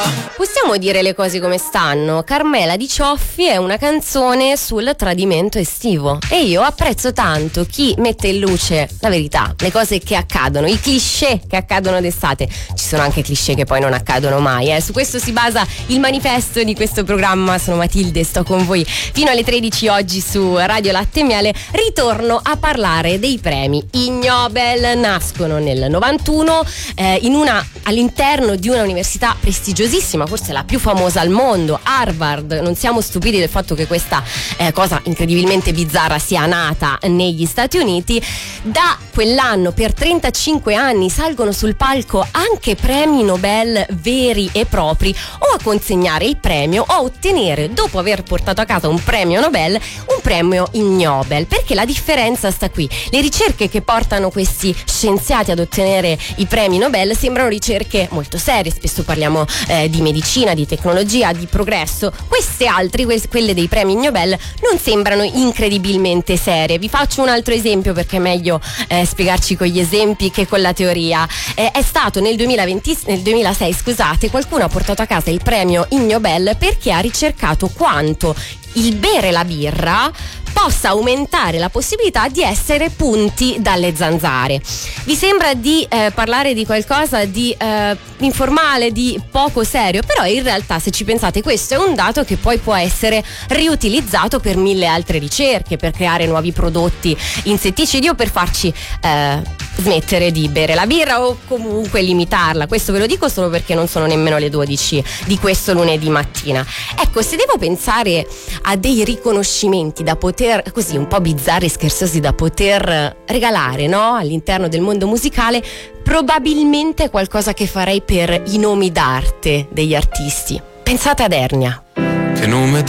Possiamo dire le cose come stanno? Carmela Di Cioffi è una canzone sul tradimento estivo e io apprezzo tanto chi mette in luce la verità, le cose che accadono, i cliché che accadono d'estate. Ci sono anche cliché che poi non accadono mai, Su questo si basa il manifesto di questo programma. Sono Matilde, sto con voi fino alle 13 oggi su Radio Latte e Miele. Ritorno a parlare dei premi Ig Nobel. Nascono nel 91 all'interno di una università prestigiosissima, forse la più famosa al mondo, Harvard. Non siamo stupiti del fatto che questa cosa incredibilmente bizzarra sia nata negli Stati Uniti. Da quell'anno per 35 anni salgono sul palco anche premi Nobel veri e propri, o a consegnare il premio o a ottenere, dopo aver portato a casa un premio Nobel, un premio Ig Nobel. Perché la differenza sta qui: le ricerche che portano questi scienziati ad ottenere i premi Nobel sembrano ricerche molto serie, spesso parliamo di medicina, di tecnologia, di progresso. Queste altre, quelle dei premi Nobel, non sembrano incredibilmente serie. Vi faccio un altro esempio perché è meglio spiegarci con gli esempi che con la teoria. È stato nel 2006, scusate, qualcuno ha portato a casa il premio Ig Nobel perché ha ricercato quanto il bere la birra possa aumentare la possibilità di essere punti dalle zanzare. Vi sembra di parlare di qualcosa di informale, di poco serio, però in realtà, se ci pensate, questo è un dato che poi può essere riutilizzato per mille altre ricerche, per creare nuovi prodotti insetticidi o per farci smettere di bere la birra o comunque limitarla. Questo ve lo dico solo perché non sono nemmeno le 12 di questo lunedì mattina. Ecco, se devo pensare a dei riconoscimenti da poter, così un po' bizzarri e scherzosi, da poter regalare, no? All'interno del mondo musicale, probabilmente è qualcosa che farei per i nomi d'arte degli artisti. Pensate ad Ernia. Che nome